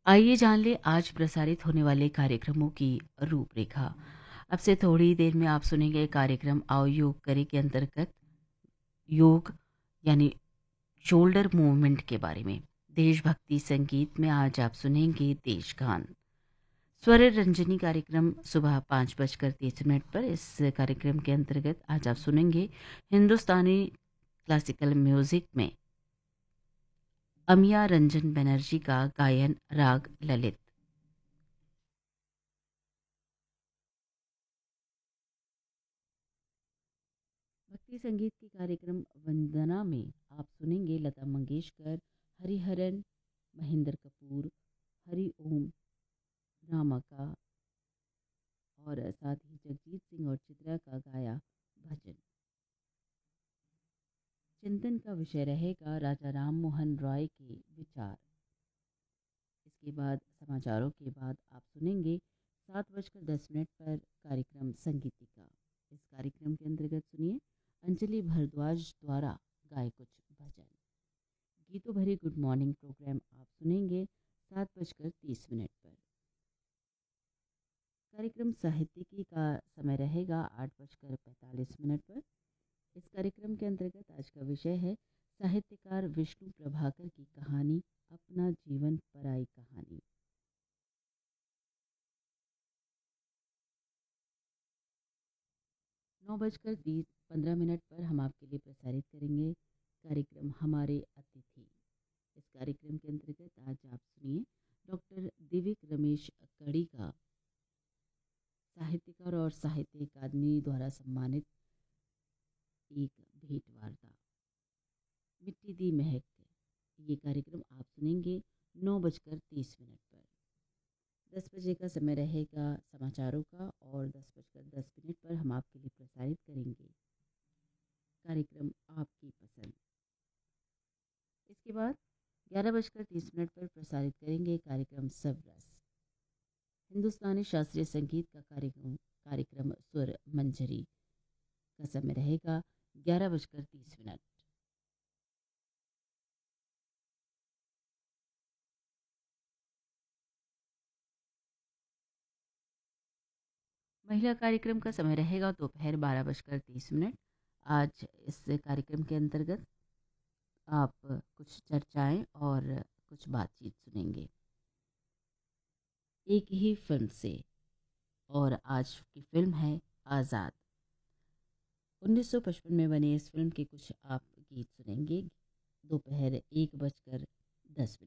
आइए जान ले आज प्रसारित होने वाले कार्यक्रमों की रूपरेखा। अब से थोड़ी देर में आप सुनेंगे कार्यक्रम आओ योग करें के अंतर्गत योग यानी शोल्डर मूवमेंट के बारे में। देशभक्ति संगीत में आज आप सुनेंगे देशगान। स्वर रंजनी कार्यक्रम सुबह 5:30 पर। इस कार्यक्रम के अंतर्गत आज आप सुनेंगे हिंदुस्तानी क्लासिकल म्यूजिक में अमिया रंजन बनर्जी का गायन राग ललित। भक्ति संगीत के कार्यक्रम वंदना में आप सुनेंगे लता मंगेशकर, हरिहरन, महेंद्र कपूर, हरि ओम, रामाका और साथ ही जगजीत सिंह और चित्रा का गाया भजन। चिंतन का विषय रहेगा राजा राम मोहन रॉय के विचार। इसके बाद समाचारों के बाद आप सुनेंगे 7:10 पर कार्यक्रम संगीतिका। इस कार्यक्रम के अंतर्गत सुनिए अंजलि भारद्वाज द्वारा गाए कुछ भजन। गीतों भरी गुड मॉर्निंग प्रोग्राम आप सुनेंगे 7:30 पर। कार्यक्रम साहित्यिकी का समय रहेगा 8:45 पर। इस कार्यक्रम के अंतर्गत आज का विषय है साहित्यकार विष्णु प्रभाकर की कहानी अपना जीवन पराई कहानी। 9:15 पर हम आपके लिए प्रसारित करेंगे कार्यक्रम हमारे अतिथि। इस कार्यक्रम के अंतर्गत आज आप सुनिए डॉक्टर दिव्यक रमेश कड़ी का साहित्यकार और साहित्य अकादमी द्वारा सम्मानित एक भेंट वार्ता मिट्टी दी महक। ये कार्यक्रम आप सुनेंगे 9:30 पर। 10 बजे का समय रहेगा समाचारों का और 10:10 पर हम आपके लिए प्रसारित करेंगे कार्यक्रम आपकी पसंद। इसके बाद 11:30 पर प्रसारित करेंगे कार्यक्रम सबरस हिंदुस्तानी शास्त्रीय संगीत का कार्यक्रम स्वर मंजरी का समय रहेगा 11:30। महिला कार्यक्रम का समय रहेगा दोपहर 12:30। आज इस कार्यक्रम के अंतर्गत आप कुछ चर्चाएं और कुछ बातचीत सुनेंगे एक ही फिल्म से। और आज की फिल्म है आज़ाद। 1955 में बनी इस फिल्म के कुछ आप गीत सुनेंगे दोपहर 1:10।